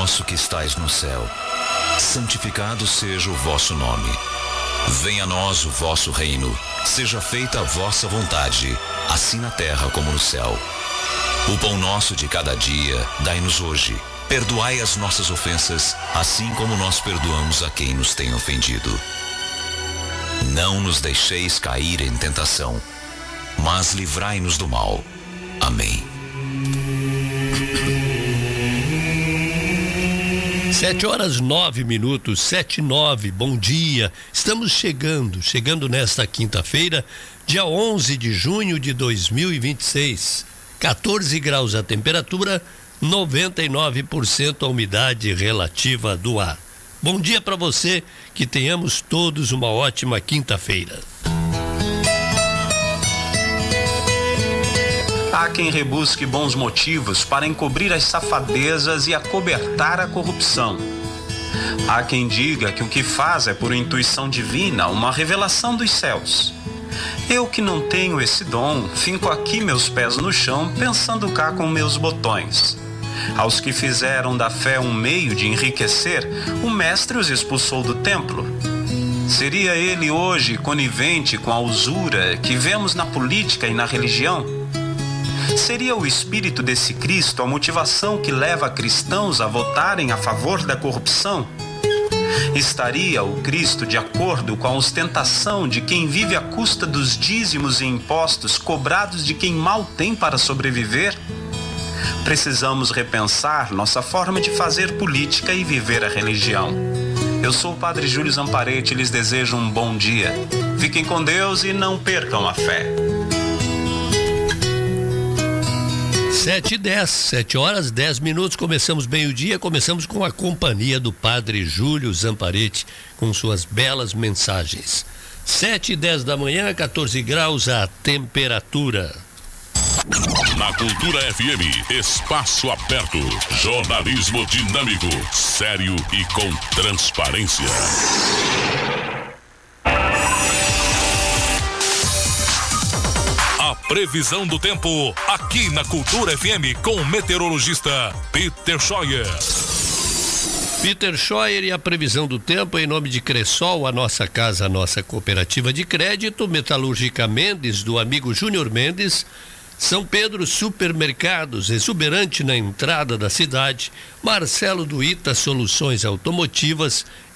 nosso que estais no céu, santificado seja o vosso nome. Venha a nós o vosso reino. Seja feita a vossa vontade, assim na terra como no céu. O pão nosso de cada dia, dai-nos hoje. Perdoai as nossas ofensas, assim como nós perdoamos a quem nos tem ofendido. Não nos deixeis cair em tentação, mas livrai-nos do mal. Amém. 7h09, 7h09, bom dia. Estamos chegando nesta quinta-feira, dia 11 de junho de 2026. 14 graus a temperatura, 99% a umidade relativa do ar. Bom dia para você, que tenhamos todos uma ótima quinta-feira. Há quem rebusque bons motivos para encobrir as safadezas e acobertar a corrupção. Há quem diga que o que faz é por intuição divina, uma revelação dos céus. Eu que não tenho esse dom, finco aqui meus pés no chão, pensando cá com meus botões. Aos que fizeram da fé um meio de enriquecer, o mestre os expulsou do templo. Seria ele hoje conivente com a usura que vemos na política e na religião? Seria o espírito desse Cristo a motivação que leva cristãos a votarem a favor da corrupção? Estaria o Cristo de acordo com a ostentação de quem vive à custa dos dízimos e impostos cobrados de quem mal tem para sobreviver? Precisamos repensar nossa forma de fazer política e viver a religião. Eu sou o Padre Júlio Zamparete e lhes desejo um bom dia. Fiquem com Deus e não percam a fé. 7h10, 7h10, começamos bem o dia, começamos com a companhia do Padre Júlio Zamparete, com suas belas mensagens. 7h10 da manhã, 14 graus a temperatura. Na Cultura FM, espaço aberto, jornalismo dinâmico, sério e com transparência. A previsão do tempo aqui na Cultura FM com o meteorologista Peter Scheuer. Peter Scheuer e a previsão do tempo em nome de Cressol, a nossa casa, a nossa cooperativa de crédito, Metalúrgica Mendes, do amigo Júnior Mendes, São Pedro Supermercados, exuberante na entrada da cidade, Marcelo do Ita Soluções Automotivas